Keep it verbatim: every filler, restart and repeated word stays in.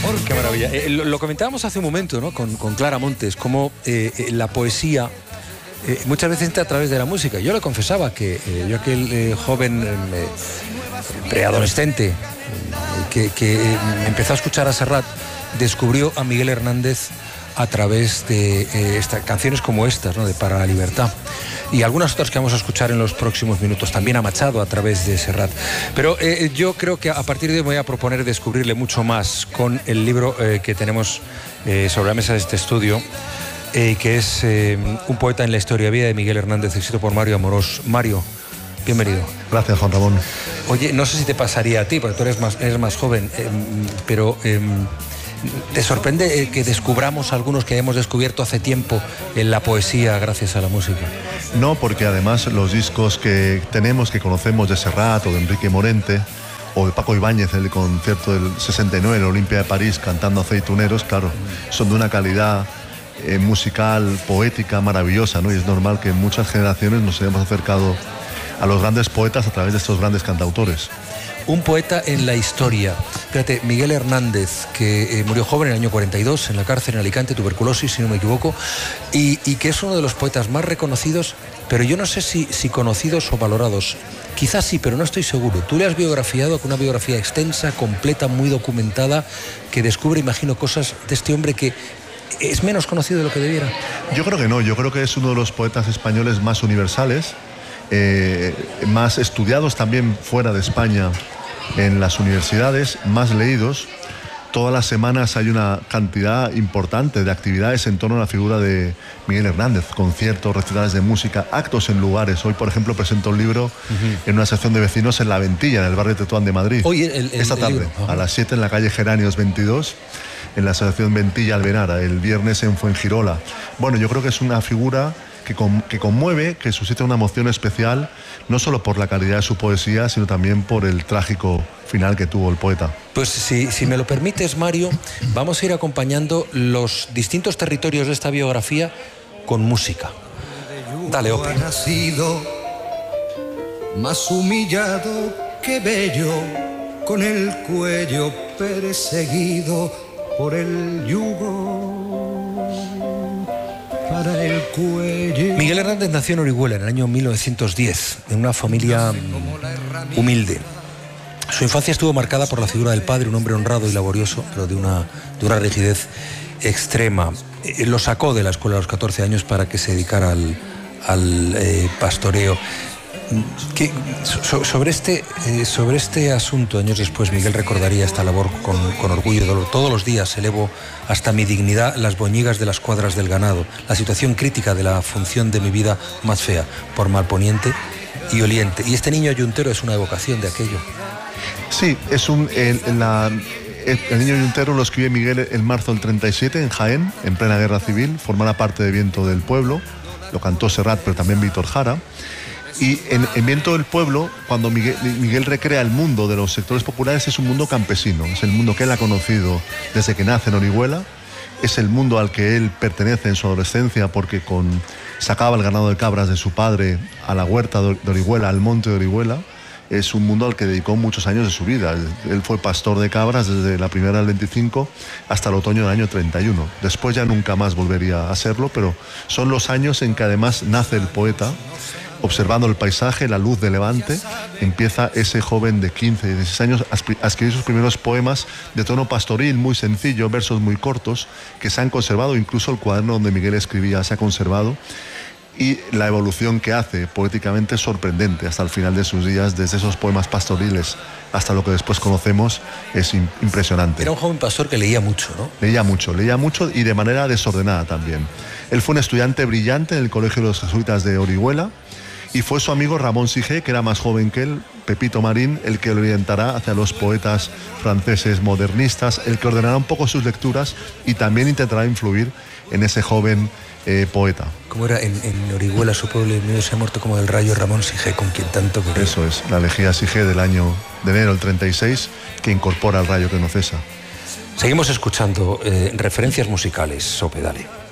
Qué maravilla. Eh, lo, lo comentábamos hace un momento, ¿no? Con, con Clara Montes, cómo eh, eh, la poesía eh, muchas veces entra a través de la música. Yo le confesaba que eh, yo aquel eh, joven eh, preadolescente eh, que, que eh, empezó a escuchar a Serrat, descubrió a Miguel Hernández a través de eh, esta, canciones como estas, ¿no? De Para la Libertad. Y algunas otras que vamos a escuchar en los próximos minutos, también a Machado a través de Serrat. Pero eh, yo creo que a partir de hoy me voy a proponer descubrirle mucho más con el libro eh, que tenemos eh, sobre la mesa de este estudio, eh, que es eh, Un poeta en la historia vida de Miguel Hernández, escrito por Mario Amorós. Mario, bienvenido. Gracias, Juan Ramón. Oye, no sé si te pasaría a ti, porque tú eres más, eres más joven, eh, pero... Eh, ¿te sorprende que descubramos algunos que hemos descubierto hace tiempo en la poesía gracias a la música? No, porque además los discos que tenemos, que conocemos de Serrat o de Enrique Morente, o de Paco Ibáñez, el concierto del sesenta y nueve en la Olimpia de París cantando Aceituneros, claro, son de una calidad eh, musical, poética maravillosa, ¿no? Y es normal que en muchas generaciones nos hayamos acercado a los grandes poetas a través de estos grandes cantautores. Un poeta en la historia. Fíjate, Miguel Hernández, que eh, murió joven en el año cuarenta y dos en la cárcel en Alicante, tuberculosis, si no me equivoco, y, y que es uno de los poetas más reconocidos, pero yo no sé si, si conocidos o valorados. Quizás sí, pero no estoy seguro. Tú le has biografiado con una biografía extensa, completa, muy documentada, que descubre, imagino, cosas de este hombre que es menos conocido de lo que debiera. Yo creo que no, yo creo que es uno de los poetas españoles más universales, eh, más estudiados también fuera de España en las universidades, más leídos. Todas las semanas hay una cantidad importante de actividades en torno a la figura de Miguel Hernández, conciertos, recitales de música, actos en lugares. Hoy, por ejemplo, presento un libro uh-huh. en una sección de vecinos en La Ventilla, en el barrio de Tetuán de Madrid. Hoy, el, el, esta tarde, uh-huh. a las siete en la calle Geranios veintidós, en la asociación Ventilla Albenara, el viernes en Fuengirola. Bueno, yo creo que es una figura que, con, que conmueve, que suscita una emoción especial, no solo por la calidad de su poesía, sino también por el trágico final que tuvo el poeta. Pues si, si me lo permites, Mario, vamos a ir acompañando los distintos territorios de esta biografía con música. Dale, Opi. Ha nacido más humillado que bello, con el cuello perseguido por el yugo. Para el cuello. Miguel Hernández nació en Orihuela en el año mil novecientos diez, en una familia humilde. Su infancia estuvo marcada por la figura del padre, un hombre honrado y laborioso, pero de una, de una rigidez extrema. Eh, lo sacó de la escuela a los catorce años para que se dedicara al, al eh, pastoreo. Que, so, sobre, este, eh, sobre este asunto, años después, Miguel recordaría esta labor con, con orgullo y dolor. Todos los días elevo hasta mi dignidad las boñigas de las cuadras del ganado, la situación crítica de la función de mi vida más fea, por malponiente y oliente. Y este niño ayuntero es una evocación de aquello. Sí, es un... El, la, el, el niño ayuntero lo escribe Miguel en marzo del treinta y siete en Jaén, en plena guerra civil, formará parte de Viento del Pueblo, lo cantó Serrat, pero también Víctor Jara. Y en, en Viento del Pueblo, cuando Miguel, Miguel recrea el mundo de los sectores populares, es un mundo campesino, es el mundo que él ha conocido desde que nace en Orihuela, es el mundo al que él pertenece en su adolescencia porque con, sacaba el ganado de cabras de su padre a la huerta de Orihuela, al monte de Orihuela. Es un mundo al que dedicó muchos años de su vida. Él, él fue pastor de cabras desde la primera del veinticinco hasta el otoño del año treinta y uno. Después ya nunca más volvería a serlo, pero son los años en que además nace el poeta. Observando el paisaje, la luz de levante, empieza ese joven de quince, dieciséis años a escribir sus primeros poemas de tono pastoril, muy sencillo, versos muy cortos, que se han conservado, incluso el cuaderno donde Miguel escribía se ha conservado, y la evolución que hace poéticamente es sorprendente hasta el final de sus días, desde esos poemas pastoriles hasta lo que después conocemos, es impresionante. Era un joven pastor que leía mucho, ¿no? Leía mucho, leía mucho y de manera desordenada también. Él fue un estudiante brillante en el Colegio de los Jesuitas de Orihuela, y fue su amigo Ramón Sige, que era más joven que él, Pepito Marín, el que lo orientará hacia los poetas franceses modernistas, el que ordenará un poco sus lecturas y también intentará influir en ese joven eh, poeta. Como era en, en Orihuela, su pueblo, el mío se ha muerto como del rayo Ramón Sige, con quien tanto quería. Eso es, la elegía Sige del año de enero del treinta y seis, que incorpora el rayo que no cesa. Seguimos escuchando eh, referencias musicales, Sope, dale.